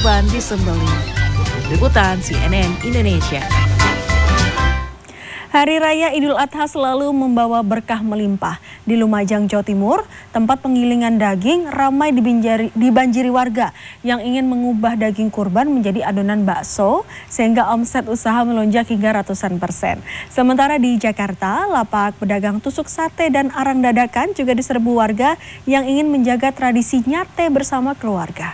kurban disembelih. Liputan CNN Indonesia. Hari Raya Idul Adha selalu membawa berkah melimpah. Di Lumajang, Jawa Timur, tempat penggilingan daging ramai dibanjiri warga yang ingin mengubah daging kurban menjadi adonan bakso sehingga omset usaha melonjak hingga ratusan %. Sementara di Jakarta, lapak pedagang tusuk sate dan arang dadakan juga diserbu warga yang ingin menjaga tradisi nyate bersama keluarga.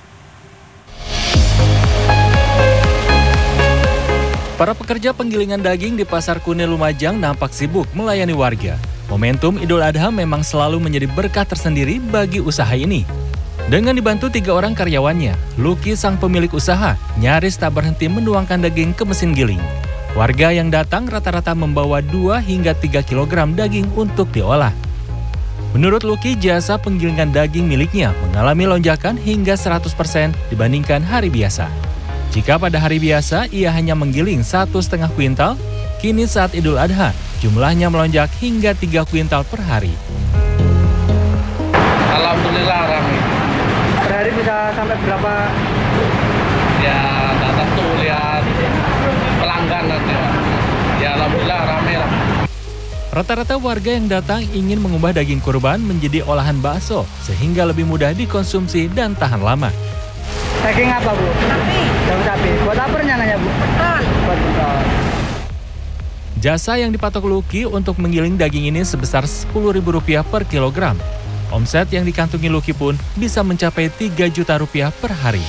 Para pekerja penggilingan daging di Pasar Kunil Lumajang nampak sibuk melayani warga. Momentum Idul Adha memang selalu menjadi berkah tersendiri bagi usaha ini. Dengan dibantu 3 orang karyawannya, Luki sang pemilik usaha nyaris tak berhenti menuangkan daging ke mesin giling. Warga yang datang rata-rata membawa 2 hingga 3 kg daging untuk diolah. Menurut Luki, jasa penggilingan daging miliknya mengalami lonjakan hingga 100% dibandingkan hari biasa. Jika pada hari biasa ia hanya menggiling 1,5 kuintal, kini saat Idul Adha jumlahnya melonjak hingga 3 kuintal per hari. Alhamdulillah ramai. Per hari bisa sampai berapa? Ya, datang tuh lihat pelanggan nanti. Ya, alhamdulillah ramai lah. Rata-rata warga yang datang ingin mengubah daging kurban menjadi olahan bakso sehingga lebih mudah dikonsumsi dan tahan lama. Daging apa, Bu? Sapi. Daging sapi. Buat apa rencananya, Bu? Buat bekal. Jasa yang dipatok Luki untuk menggiling daging ini sebesar Rp10.000 per kilogram. Omset yang dikantongi Luki pun bisa mencapai Rp3 juta per hari.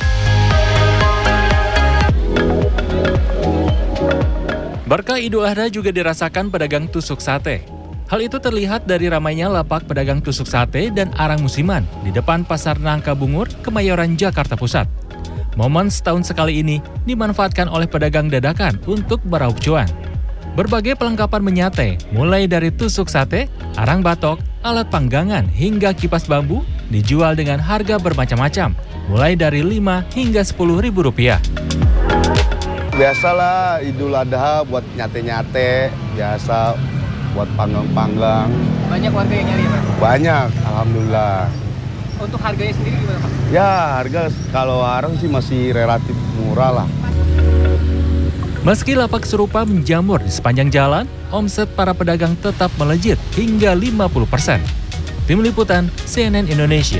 Berkah Idul Adha juga dirasakan pedagang tusuk sate. Hal itu terlihat dari ramainya lapak pedagang tusuk sate dan arang musiman di depan Pasar Nangka Bungur, Kemayoran, Jakarta Pusat. Momen setahun sekali ini dimanfaatkan oleh pedagang dadakan untuk meraup cuan. Berbagai perlengkapan menyate, mulai dari tusuk sate, arang batok, alat panggangan, hingga kipas bambu, dijual dengan harga bermacam-macam, mulai dari Rp5 hingga Rp10.000. Biasalah Idul Adha buat nyate-nyate, biasa buat panggang-panggang. Banyak warga yang nyari, Pak? Banyak, alhamdulillah. Untuk harganya sendiri gimana, Pak? Ya, harga kalau arang sih masih relatif murah lah. Meski lapak serupa menjamur di sepanjang jalan, omset para pedagang tetap melejit hingga 50%. Tim Liputan CNN Indonesia.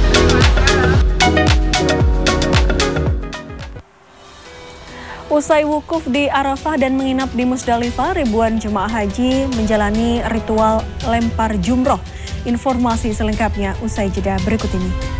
Usai wukuf di Arafah dan menginap di Musdalifah, ribuan jemaah haji menjalani ritual lempar jumroh. Informasi selengkapnya usai jeda berikut ini.